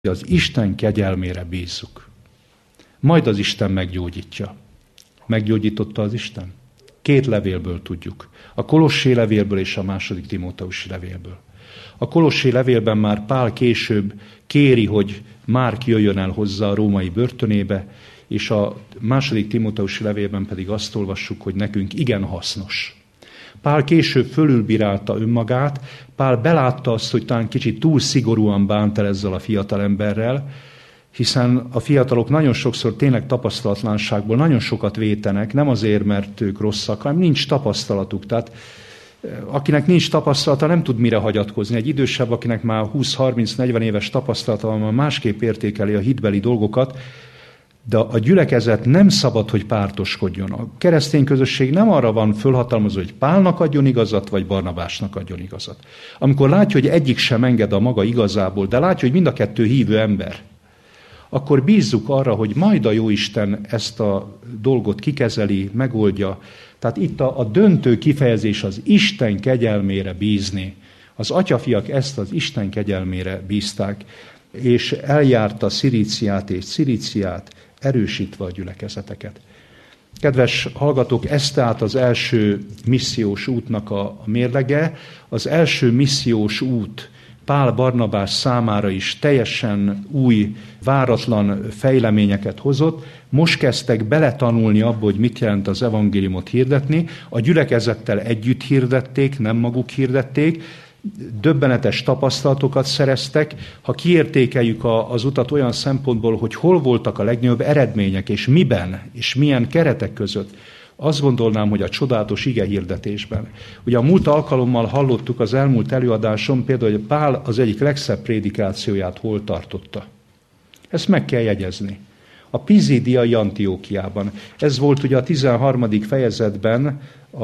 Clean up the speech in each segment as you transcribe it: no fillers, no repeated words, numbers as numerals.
az Isten kegyelmére bízzuk. Majd az Isten meggyógyítja. Meggyógyította az Isten? 2 levélből tudjuk. A Kolossé levélből és a 2. Timóteusi levélből. A Kolossé levélben már Pál később kéri, hogy Márk jöjjön el hozzá a római börtönébe, és a 2. Timóteusi levélben pedig azt olvassuk, hogy nekünk igen hasznos. Pál később fölülbírálta önmagát, Pál belátta azt, hogy talán kicsit túl szigorúan bánt el ezzel a fiatalemberrel, hiszen a fiatalok nagyon sokszor tényleg tapasztalatlanságból nagyon sokat vétenek, nem azért, mert ők rosszak, hanem nincs tapasztalatuk. Tehát akinek nincs tapasztalata, nem tud mire hagyatkozni. Egy idősebb, akinek már 20-30-40 éves tapasztalata van, már másképp értékeli a hitbeli dolgokat, de a gyülekezet nem szabad, hogy pártoskodjon. A keresztény közösség nem arra van fölhatalmazva, hogy Pálnak adjon igazat, vagy Barnabásnak adjon igazat. Amikor látja, hogy egyik sem enged a maga igazából, de látja, hogy mind a kettő hívő ember, akkor bízzuk arra, hogy majd a Jóisten ezt a dolgot kikezeli, megoldja. Tehát itt a döntő kifejezés az Isten kegyelmére bízni. Az atyafiak ezt az Isten kegyelmére bízták, és eljárta Szilíciát és Cilíciát, erősítve a gyülekezeteket. Kedves hallgatók, ez tehát az első missziós útnak a mérlege. Az első missziós út Pál Barnabás számára is teljesen új, váratlan fejleményeket hozott. Most kezdtek beletanulni abba, hogy mit jelent az evangéliumot hirdetni. A gyülekezettel együtt hirdették, nem maguk hirdették. Döbbenetes tapasztalatokat szereztek. Ha kiértékeljük az utat olyan szempontból, hogy hol voltak a legnagyobb eredmények, és miben, és milyen keretek között, azt gondolnám, hogy a csodálatos igehirdetésben. Ugye a múlt alkalommal hallottuk az elmúlt előadáson például, hogy Pál az egyik legszebb prédikációját hol tartotta. Ezt meg kell jegyezni. A Pizídiai Antiókiában. Ez volt ugye a 13. fejezetben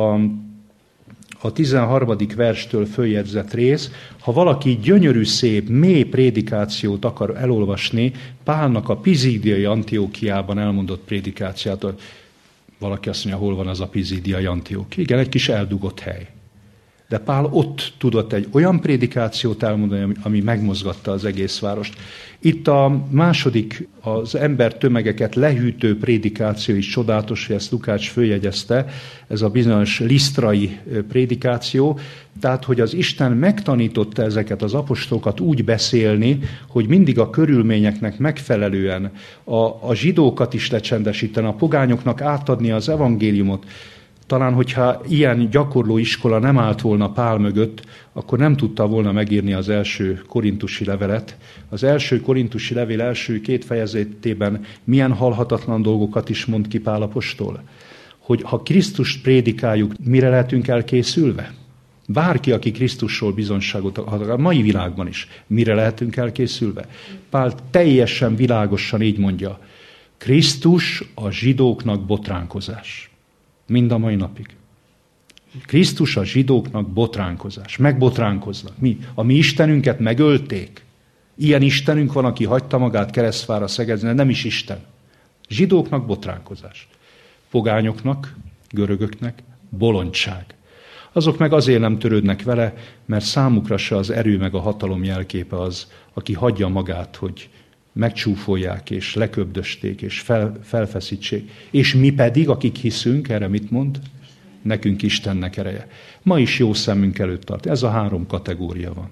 a 13. verstől följegyzett rész. Ha valaki gyönyörű, szép, mély prédikációt akar elolvasni, Pálnak a Pizídiai Antiókiában elmondott prédikációját, valaki azt mondja, hol van az a Pizídiai Antiókia. Igen, egy kis eldugott hely. De Pál ott tudott egy olyan prédikációt elmondani, ami megmozgatta az egész várost. Itt a második, az ember tömegeket lehűtő prédikáció is csodálatos, hogy ezt Lukács följegyezte, ez a bizonyos lisztrai prédikáció, tehát, hogy az Isten megtanította ezeket az apostolokat úgy beszélni, hogy mindig a körülményeknek megfelelően a zsidókat is lecsendesíteni, a pogányoknak átadni az evangéliumot. Talán, hogyha ilyen gyakorló iskola nem állt volna Pál mögött, akkor nem tudta volna megírni az első korintusi levelet. Az első korintusi levél első 2 fejezetében milyen halhatatlan dolgokat is mond ki Pál apostol. Hogy ha Krisztust prédikáljuk, mire lehetünk elkészülve? Bárki, aki Krisztusról bizonyságot ad, a mai világban is, mire lehetünk elkészülve? Pál teljesen világosan így mondja, Krisztus a zsidóknak botránkozás. Mind a mai napig. Krisztus a zsidóknak botránkozás. Megbotránkoznak. Mi? A mi Istenünket megölték. Ilyen Istenünk van, aki hagyta magát keresztfára szegezni, nem is Isten. Zsidóknak botránkozás. Pogányoknak, görögöknek bolondság. Azok meg azért nem törődnek vele, mert számukra se az erő meg a hatalom jelképe az, aki hagyja magát, hogy megcsúfolják, és leköbdösték, és felfeszítsék. És mi pedig, akik hiszünk, erre mit mond? Nekünk Istennek ereje. Ma is jó szemünk előtt tart. Ez a 3 kategória van.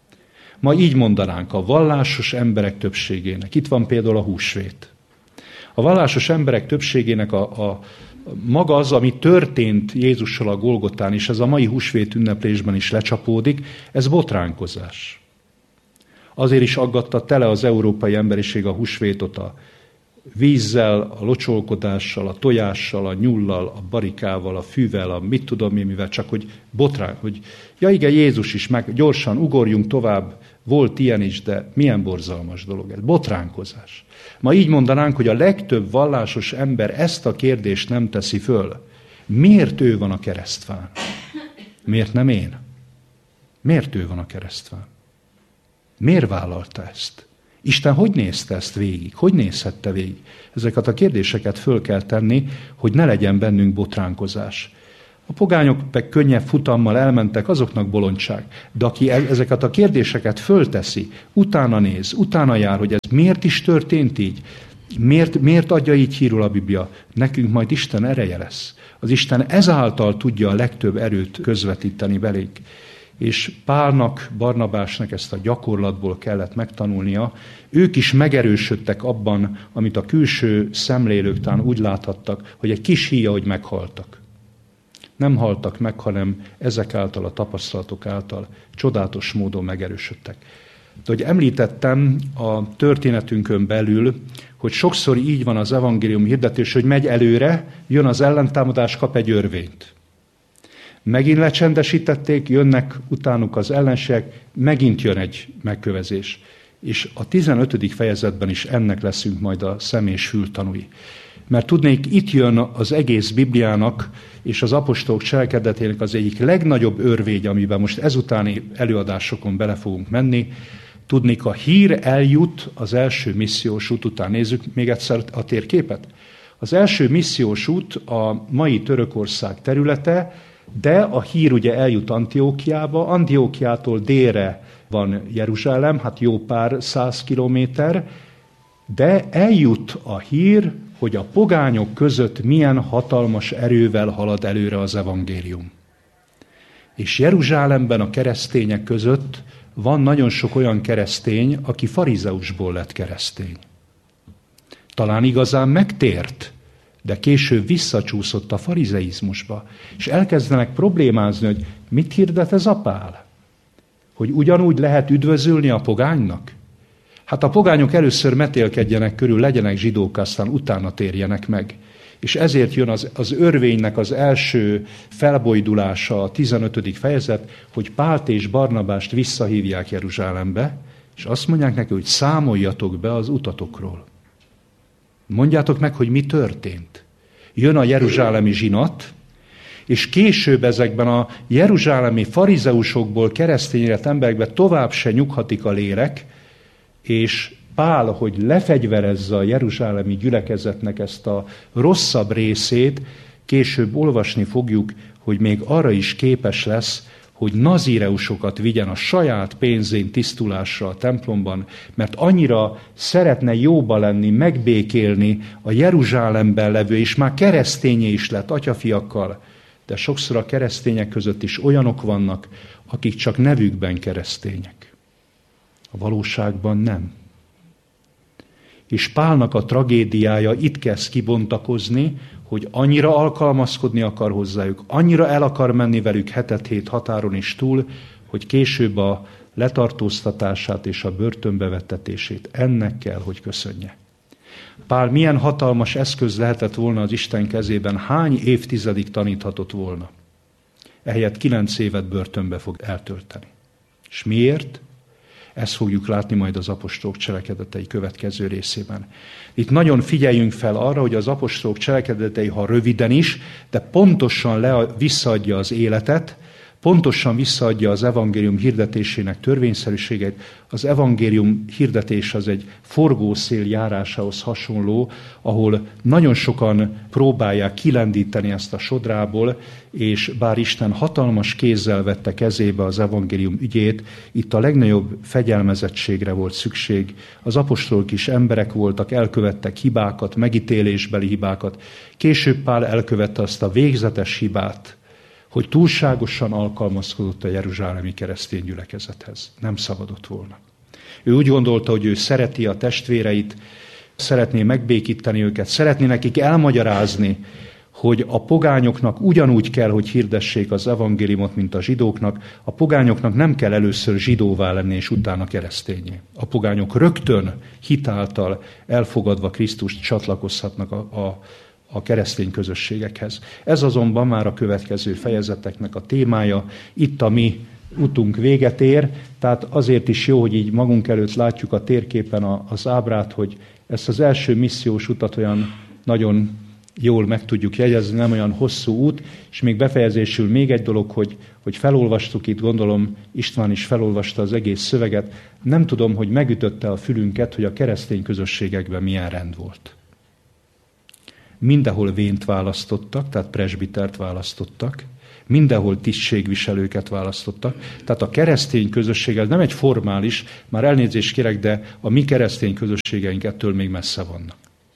Ma így mondanánk a vallásos emberek többségének. Itt van például a húsvét. A vallásos emberek többségének a maga az, ami történt Jézussal a Golgotán, és ez a mai húsvét ünneplésben is lecsapódik, ez botránkozás. Azért is aggatta tele az európai emberiség a húsvétot a vízzel, a locsolkodással, a tojással, a nyullal, a barikával, a fűvel, a mit tudom én mivel, csak hogy botrán, hogy ja igen, Jézus is, meg gyorsan ugorjunk tovább, volt ilyen is, de milyen borzalmas dolog ez, botránkozás. Ma így mondanánk, hogy a legtöbb vallásos ember ezt a kérdést nem teszi föl. Miért ő van a keresztfán? Miért nem én? Miért ő van a keresztfán? Miért vállalta ezt? Isten hogy nézte ezt végig? Hogy nézhette végig? Ezeket a kérdéseket föl kell tenni, hogy ne legyen bennünk botránkozás. A pogányok meg könnyebb futammal elmentek, azoknak bolondság. De aki ezeket a kérdéseket fölteszi, utána néz, utána jár, hogy ez miért is történt így, miért adja így hírul a Biblia, nekünk majd Isten ereje lesz. Az Isten ezáltal tudja a legtöbb erőt közvetíteni belénk. És Pálnak, Barnabásnak ezt a gyakorlatból kellett megtanulnia. Ők is megerősödtek abban, amit a külső szemlélők talán úgy láthattak, hogy egy kis híja, hogy meghaltak. Nem haltak meg, hanem ezek által, a tapasztalatok által csodálatos módon megerősödtek. De hogy említettem a történetünkön belül, hogy sokszor így van az evangélium hirdetés, hogy megy előre, jön az ellentámadás, kap egy örvényt. Megint lecsendesítették, jönnek utánuk az ellenségek, megint jön egy megkövezés. És a 15. fejezetben is ennek leszünk majd a szem és fül tanúi. Mert tudnék, itt jön az egész Bibliának és az apostolok cselekedetének az egyik legnagyobb örvény, amiben most ezutáni előadásokon bele fogunk menni. Tudnék, a hír eljut az első missziós út után. Nézzük még egyszer a térképet. Az első missziós út a mai Törökország területe, de a hír ugye eljut Antiókiába. Antiókiától délre van Jeruzsálem, hát jó pár 100 kilométer, de eljut a hír, hogy a pogányok között milyen hatalmas erővel halad előre az evangélium. És Jeruzsálemben a keresztények között van nagyon sok olyan keresztény, aki farizeusból lett keresztény. Talán igazán megtért, de később visszacsúszott a farizeizmusba, és elkezdenek problémázni, hogy mit hirdet ez a Pál? Hogy ugyanúgy lehet üdvözülni a pogánynak? Hát a pogányok először metélkedjenek körül, legyenek zsidók, aztán utána térjenek meg. És ezért jön az örvénynek az első felbojdulása, a 15. fejezet, hogy Pált és Barnabást visszahívják Jeruzsálembe, és azt mondják neki, hogy számoljatok be az utatokról. Mondjátok meg, hogy mi történt. Jön a jeruzsálemi zsinat, és később ezekben a jeruzsálemi farizeusokból keresztény lett emberekben tovább se nyughatik a lélek, és Pál, hogy lefegyverezze a jeruzsálemi gyülekezetnek ezt a rosszabb részét, később olvasni fogjuk, hogy még arra is képes lesz, hogy nazíreusokat vigyen a saját pénzén tisztulásra a templomban, mert annyira szeretne jóba lenni, megbékélni a Jeruzsálemben levő, és már keresztényé is lett atyafiakkal, de sokszor a keresztények között is olyanok vannak, akik csak nevükben keresztények. A valóságban nem. És Pálnak a tragédiája itt kezd kibontakozni, hogy annyira alkalmazkodni akar hozzájuk, annyira el akar menni velük hetet-hét határon is túl, hogy később a letartóztatását és a börtönbe vettetését ennek kell, hogy köszönje. Pál milyen hatalmas eszköz lehetett volna az Isten kezében, hány évtizedig taníthatott volna. Ehelyett 9 évet börtönbe fog eltölteni. És miért? Ezt fogjuk látni majd az apostolok cselekedetei következő részében. Itt nagyon figyeljünk fel arra, hogy az apostolok cselekedetei, ha röviden is, de pontosan visszaadja az életet, pontosan visszaadja az evangélium hirdetésének törvényszerűségét. Az evangélium hirdetés az egy forgószél járásához hasonló, ahol nagyon sokan próbálják kilendíteni ezt a sodrából, és bár Isten hatalmas kézzel vette kezébe az evangélium ügyét, itt a legnagyobb fegyelmezettségre volt szükség. Az apostolok is emberek voltak, elkövettek hibákat, megítélésbeli hibákat. Később Pál elkövette azt a végzetes hibát, hogy túlságosan alkalmazkodott a jeruzsálemi keresztény gyülekezethez. Nem szabadott volna. Ő úgy gondolta, hogy ő szereti a testvéreit, szeretné megbékíteni őket, szeretné nekik elmagyarázni, hogy a pogányoknak ugyanúgy kell, hogy hirdessék az evangéliumot, mint a zsidóknak. A pogányoknak nem kell először zsidóvá lenni, és utána keresztényé. A pogányok rögtön hitáltal elfogadva Krisztust csatlakozhatnak a keresztény közösségekhez. Ez azonban már a következő fejezeteknek a témája. Itt a mi utunk véget ér, tehát azért is jó, hogy így magunk előtt látjuk a térképen az ábrát, hogy ezt az első missziós utat olyan nagyon jól meg tudjuk jegyezni, nem olyan hosszú út, és még befejezésül még egy dolog, hogy felolvastuk itt, gondolom István is felolvasta az egész szöveget, nem tudom, hogy megütötte a fülünket, hogy a keresztény közösségekben milyen rend volt. Mindenhol vént választottak, tehát presbitert választottak, Mindenhol tisztségviselőket választottak. Tehát a keresztény közösség, ez nem egy formális, már elnézést kérek, de a mi keresztény közösségeink ettől még messze vannak.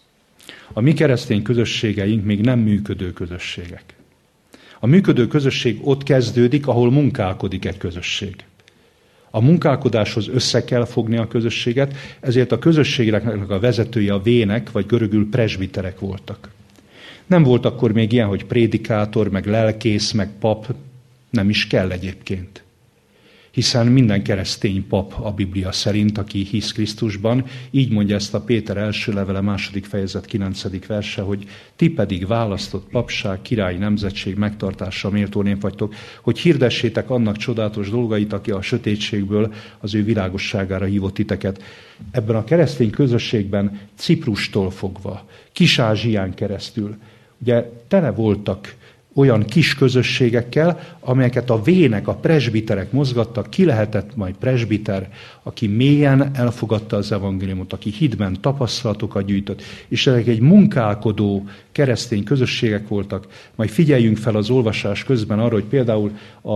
A mi keresztény közösségeink még nem működő közösségek. A működő közösség ott kezdődik, ahol munkálkodik egy közösség. A munkálkodáshoz össze kell fogni a közösséget, ezért a közösségeknek a vezetői a vének, vagy görögül presbiterek voltak. Nem volt akkor még ilyen, hogy prédikátor, meg lelkész, meg pap, nem is kell egyébként. Hiszen minden keresztény pap a Biblia szerint, aki hisz Krisztusban, így mondja ezt a Péter első levele 2. fejezet 9. verse, hogy ti pedig választott papság, királyi nemzetség megtartásra méltó nép vagytok, hogy hirdessétek annak csodálatos dolgait, aki a sötétségből az ő világosságára hívott titeket. Ebben a keresztény közösségben Ciprustól fogva, Kis-Ázsián keresztül, ugye tele voltak olyan kis közösségekkel, amelyeket a vének, a presbiterek mozgattak, ki lehetett majd presbiter, aki mélyen elfogadta az evangéliumot, aki hitben tapasztalatokat gyűjtött, és ezek egy munkálkodó keresztény közösségek voltak. Majd figyeljünk fel az olvasás közben arra, hogy például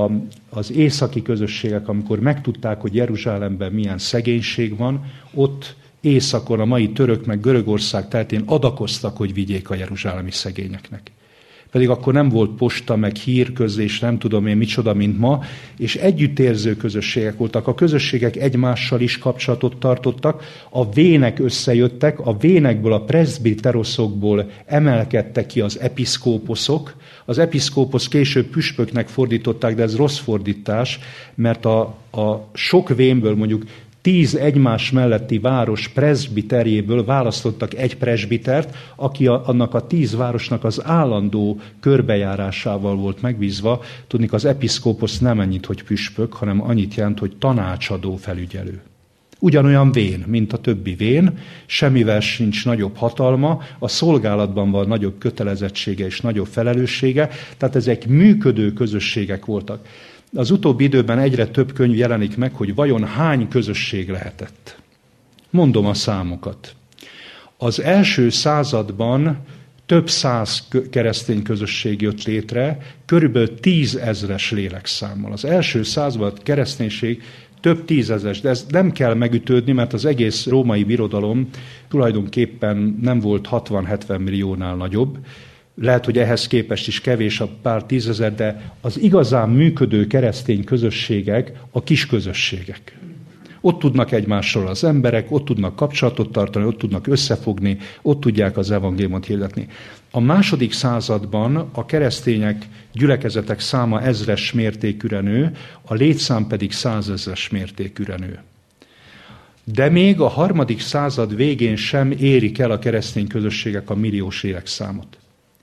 az északi közösségek, amikor megtudták, hogy Jeruzsálemben milyen szegénység van, ott északon a mai török meg Görögország területén adakoztak, hogy vigyék a jeruzsálemi szegényeknek. Pedig akkor nem volt posta, meg hírközlés, nem tudom én micsoda, mint ma, és együttérző közösségek voltak. A közösségek egymással is kapcsolatot tartottak, a vének összejöttek, a vénekből, a presbiteroszokból emelkedtek ki az episzkóposzok. Az episzkóposz később püspöknek fordították, de ez rossz fordítás, mert a sok vénből mondjuk 10 egymás melletti város presbiterjéből választottak egy presbitert, aki annak a 10 városnak az állandó körbejárásával volt megbízva. Tudnik, az episzkóposz nem annyit, hogy püspök, hanem annyit jelent, hogy tanácsadó felügyelő. Ugyanolyan vén, mint a többi vén, semmivel sincs nagyobb hatalma, a szolgálatban van nagyobb kötelezettsége és nagyobb felelőssége, tehát ezek működő közösségek voltak. Az utóbbi időben egyre több könyv jelenik meg, hogy vajon hány közösség lehetett. Mondom a számokat. Az első században több száz keresztény közösség jött létre, körülbelül 10 000-es lélekszámmal. Az első században a kereszténység több 10 000-es, de ezt nem kell megütődni, mert az egész római birodalom tulajdonképpen nem volt 60-70 milliónál nagyobb. Lehet, hogy ehhez képest is kevés a pár 10 000, de az igazán működő keresztény közösségek a kis közösségek. Ott tudnak egymásról az emberek, ott tudnak kapcsolatot tartani, ott tudnak összefogni, ott tudják az evangéliumot hirdetni. A második században a keresztények gyülekezetek száma 1000-es mértékűre nő, a létszám pedig 100 000-es mértékűre nő. De még a harmadik század végén sem érik el a keresztény közösségek a milliós lélekszámot.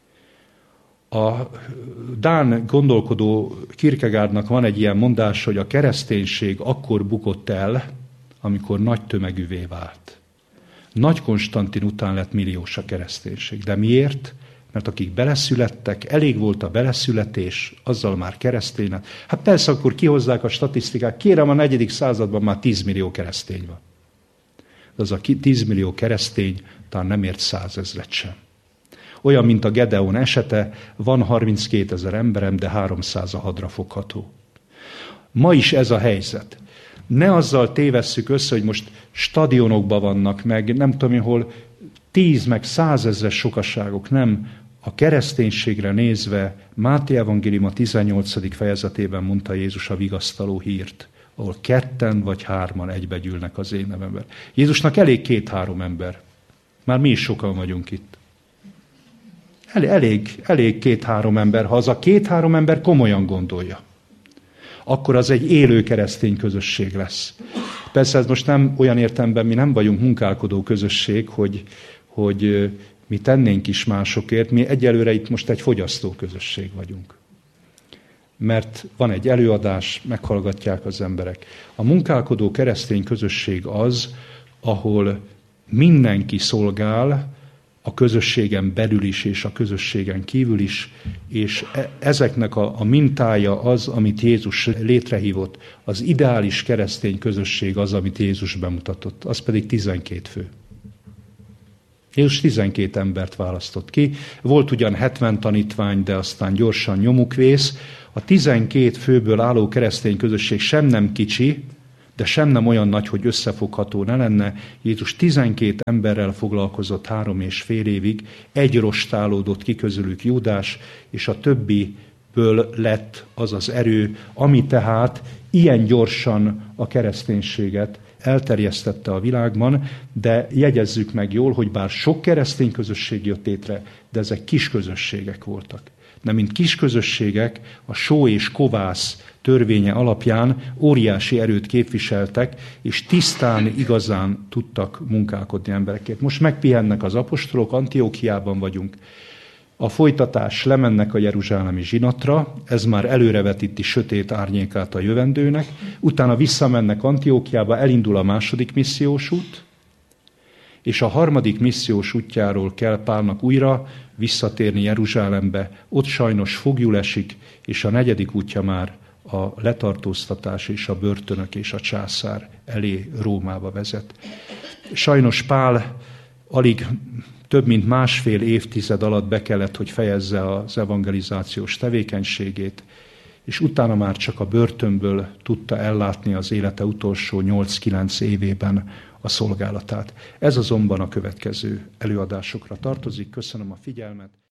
A dán gondolkodó Kierkegaardnak van egy ilyen mondás, hogy a kereszténység akkor bukott el, amikor nagy tömegűvé vált. Nagy Konstantin után lett milliós a kereszténység. De miért? Mert akik beleszülettek, elég volt a beleszületés, azzal már keresztény lett. Hát persze akkor kihozzák a statisztikák, kérem, a 4. században már 10 millió keresztény van. De az a 10 millió keresztény talán nem ért 100 000 sem. Olyan, mint a Gedeon esete, van 32 000 emberem, de 300 a hadra fogható. Ma is ez a helyzet. Ne azzal tévesszük össze, hogy most stadionokban vannak, meg nem tudom, hol 10 meg 100 000 sokaságok, nem. A kereszténységre nézve Máté evangélium a 18. fejezetében mondta Jézus a vigasztaló hírt, ahol 2 vagy 3 egybegyűlnek az én nevemben. Jézusnak elég 2-3 ember. Már mi is sokan vagyunk itt. Elég 2-3 ember. Ha az a 2-3 ember komolyan gondolja, akkor az egy élő keresztény közösség lesz. Persze ez most nem olyan értelemben, mi nem vagyunk munkálkodó közösség, hogy mi tennénk is másokért, mi egyelőre itt most egy fogyasztó közösség vagyunk. Mert van egy előadás, meghallgatják az emberek. A munkálkodó keresztény közösség az, ahol mindenki szolgál, a közösségen belül is, és a közösségen kívül is, és ezeknek a mintája az, amit Jézus létrehívott. Az ideális keresztény közösség az, amit Jézus bemutatott, az pedig 12 fő. Jézus 12 embert választott ki. Volt ugyan 70 tanítvány, de aztán gyorsan nyomukvész. A 12 főből álló keresztény közösség sem nem kicsi, de sem nem olyan nagy, hogy összefogható ne lenne. Jézus 12 emberrel foglalkozott 3,5 évig, egy rostálódott ki közülük Júdás, és a többiből lett az az erő, ami tehát ilyen gyorsan a kereszténységet elterjesztette a világban, de jegyezzük meg jól, hogy bár sok keresztény közösség jött létre, de ezek kis közösségek voltak. De mint kis közösségek a só és kovász törvénye alapján óriási erőt képviseltek, és tisztán, igazán tudtak munkálkodni emberekért. Most megpihennek az apostolok, Antiókiában vagyunk. A folytatás, lemennek a jeruzsálemi zsinatra, ez már előrevetíti sötét árnyékát a jövendőnek, utána visszamennek Antiókiába, elindul a második missziós út, és a harmadik missziós útjáról kell Pálnak újra visszatérni Jeruzsálembe, ott sajnos foglyul esik, és a negyedik útja már a letartóztatás és a börtönök és a császár elé Rómába vezet. Sajnos Pál alig több mint 1,5 évtized alatt be kellett, hogy fejezze az evangelizációs tevékenységét, és utána már csak a börtönből tudta ellátni az élete utolsó 8-9 évében a szolgálatát. Ez azonban a következő előadásokra tartozik. Köszönöm a figyelmet.